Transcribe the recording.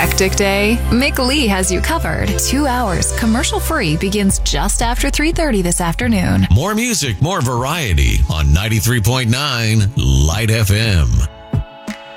hectic day? McLee has you covered. 2 hours, commercial-free, begins just after 3:30 this afternoon. More music, more variety on 93.9 Light FM.